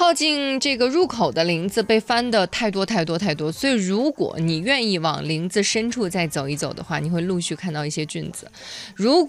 靠近这个入口的林子被翻的太多，所以如果你愿意往林子深处再走一走的话，你会陆续看到一些菌子。如果